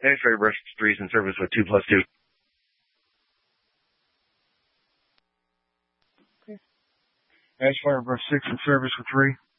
X-ray brush 3 is in service with 2+2. Okay. Ash Fire brush 6 in service with 3.